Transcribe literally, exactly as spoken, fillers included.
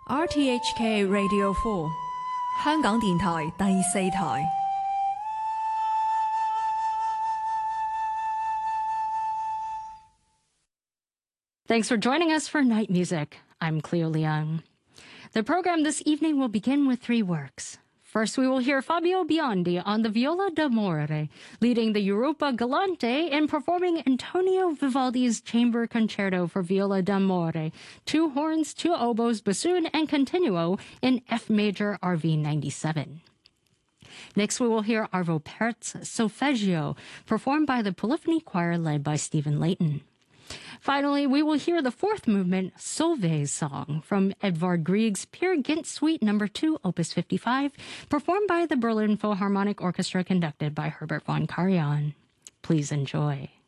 R T H K Radio four 香港電台第四台。 Thanks for joining us for Night Music. I'm Cleo Leung. The program this evening will begin with three works. First, we will hear Fabio Biondi on the viola d'amore, leading the Europa Galante in performing Antonio Vivaldi's Chamber Concerto for Viola d'Amore, two horns, two oboes, bassoon, and continuo in F major R V ninety-seven. Next, we will hear Arvo Pärt's Solfeggio, performed by the Polyphony Choir led by Stephen Layton. Finally, we will hear the fourth movement, Solveig's Song, from Edvard Grieg's Peer Gynt Suite number two, Opus fifty-five, performed by the Berlin Philharmonic Orchestra conducted by Herbert von Karajan. Please enjoy.